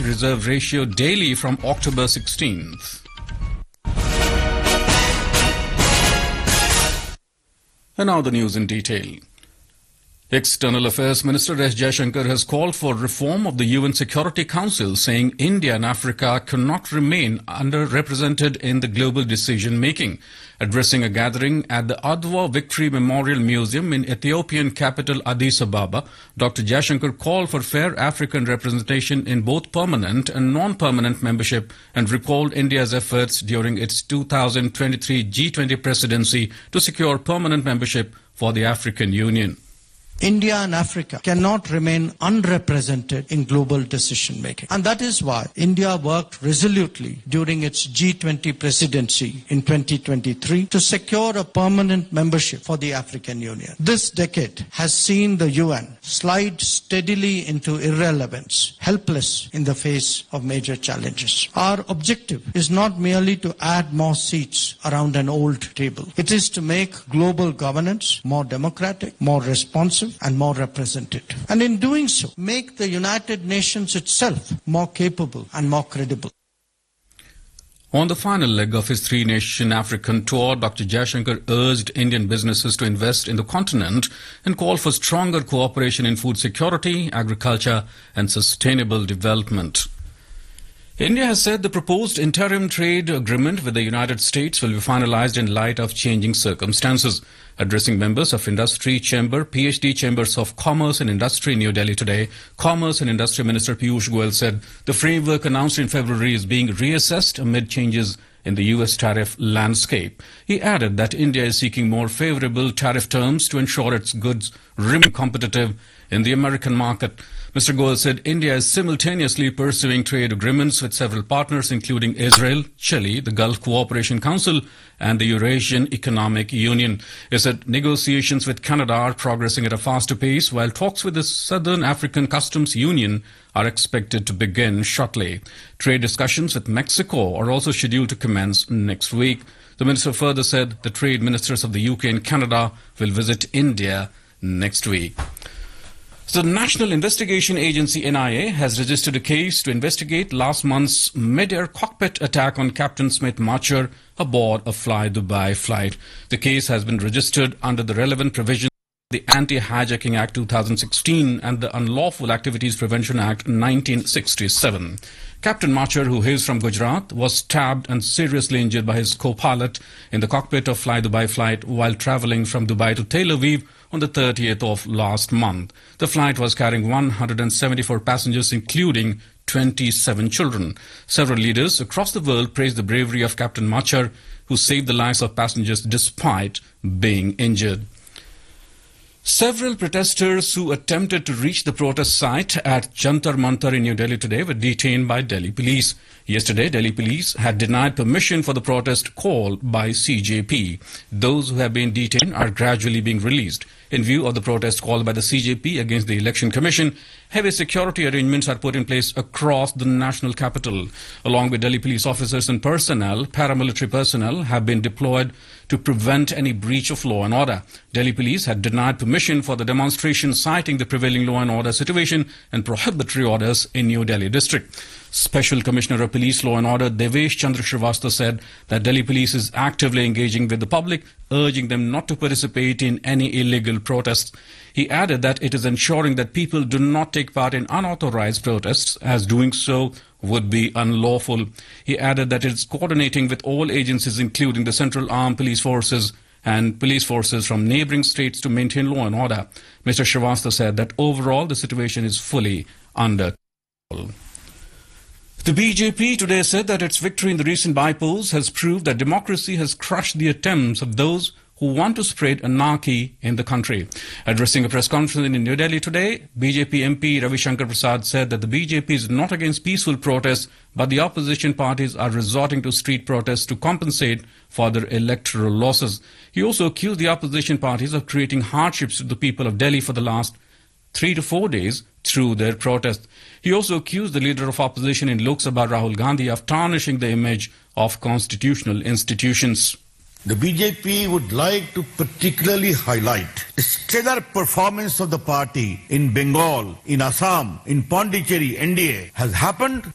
reserve ratio daily from October 16th. And now the news in detail. External Affairs Minister S. Jaishankar has called for reform of the UN Security Council, saying India and Africa cannot remain underrepresented in the global decision-making. Addressing a gathering at the Adwa Victory Memorial Museum in Ethiopian capital Addis Ababa, Dr. Jaishankar called for fair African representation in both permanent and non-permanent membership and recalled India's efforts during its 2023 G20 presidency to secure permanent membership for the African Union. India and Africa cannot remain unrepresented in global decision making. And that is why India worked resolutely during its G20 presidency in 2023 to secure a permanent membership for the African Union. This decade has seen the UN slide steadily into irrelevance, helpless in the face of major challenges. Our objective is not merely to add more seats around an old table. It is to make global governance more democratic, more responsive, and more representative. And in doing so, make the United Nations itself more capable and more credible. On the final leg of his three-nation African tour, Dr. Jaishankar urged Indian businesses to invest in the continent and called for stronger cooperation in food security, agriculture, and sustainable development. India has said the proposed interim trade agreement with the United States will be finalized in light of changing circumstances. Addressing members of Industry Chamber, PhD Chambers of Commerce and Industry in New Delhi today, Commerce and Industry Minister Piyush Goyal said the framework announced in February is being reassessed amid changes in the US tariff landscape. He added that India is seeking more favorable tariff terms to ensure its goods remain competitive in the American market. Mr. Goyal said India is simultaneously pursuing trade agreements with several partners, including Israel, Chile, the Gulf Cooperation Council, and the Eurasian Economic Union. He said negotiations with Canada are progressing at a faster pace, while talks with the Southern African Customs Union are expected to begin shortly. Trade discussions with Mexico are also scheduled to commence next week. The minister further said the trade ministers of the UK and Canada will visit India next week. The National Investigation Agency NIA has registered a case to investigate last month's mid-air cockpit attack on Captain Smith Marcher aboard a Fly Dubai flight. The case has been registered under the relevant provisions of the Anti-Hijacking Act 2016 and the Unlawful Activities Prevention Act 1967. Captain Marcher, who hails from Gujarat, was stabbed and seriously injured by his co-pilot in the cockpit of Fly Dubai flight while traveling from Dubai to Tel Aviv on the 30th of last month. The flight was carrying 174 passengers, including 27 children. Several leaders across the world praised the bravery of Captain Marcher, who saved the lives of passengers despite being injured. Several protesters who attempted to reach the protest site at Jantar Mantar in New Delhi today were detained by Delhi police. Yesterday, Delhi police had denied permission for the protest called by CJP. Those who have been detained are gradually being released. In view of the protest called by the CJP against the Election Commission, heavy security arrangements are put in place across the national capital. Along with Delhi police officers and personnel, paramilitary personnel have been deployed to prevent any breach of law and order. Delhi police had denied permission for the demonstration, citing the prevailing law and order situation and prohibitory orders in New Delhi district. Special Commissioner of Police Law and Order Devesh Chandra Srivastava said that Delhi police is actively engaging with the public, urging them not to participate in any illegal protests. He added that it is ensuring that people do not take part in unauthorized protests, as doing so would be unlawful. He added that it is coordinating with all agencies, including the Central Armed Police Forces and police forces from neighboring states, to maintain law and order. Mr. Srivastava said that overall the situation is fully under control. The BJP today said that its victory in the recent by-polls has proved that democracy has crushed the attempts of those who want to spread anarchy in the country. Addressing a press conference in New Delhi today, BJP MP Ravi Shankar Prasad said that the BJP is not against peaceful protests, but the opposition parties are resorting to street protests to compensate for their electoral losses. He also accused the opposition parties of creating hardships to the people of Delhi for the last 3 to 4 days through their protest. He also accused the leader of opposition in Lok Sabha, Rahul Gandhi, of tarnishing the image of constitutional institutions. The BJP would like to particularly highlight the stellar performance of the party in Bengal, in Assam, in Pondicherry, NDA has happened